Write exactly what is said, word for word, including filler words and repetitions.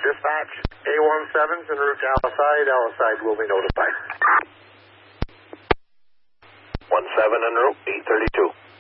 Dispatch, A one seven's en route to Alcide. Alcide will be notified. one seven en route, eight thirty-two.